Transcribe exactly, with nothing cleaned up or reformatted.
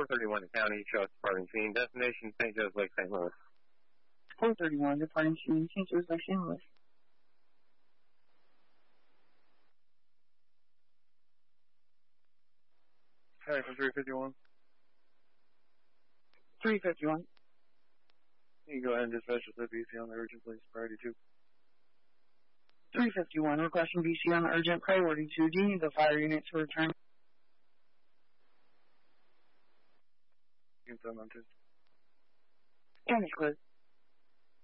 thirty-one to County, show us departing scene. Destination Saint Joe's Lake, Saint Louis. four thirty-one, departing scene, Saint Joe's Lake, Saint Louis. Hi, from three fifty-one. three fifty-one. You can go ahead and dispatch with the B C on the urgent, please. Priority two. three fifty-one, requesting B C on the urgent, priority two. Do you need the fire unit to return? You can send them to. County's clear.